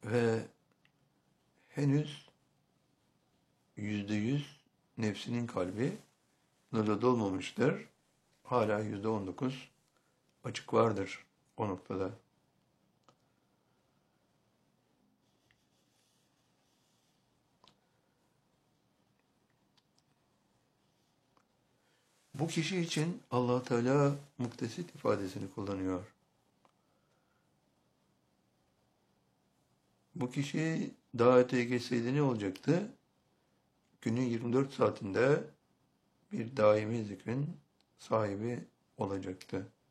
ve henüz %100 nefsinin kalbi nurla dolmamıştır. Hala %19 açık vardır o noktada. Bu kişi için Allah Teala muktesit ifadesini kullanıyor. Bu kişi daha öteye geçseydi ne olacaktı? Günün 24 saatinde bir daimi zikrin sahibi olacaktı.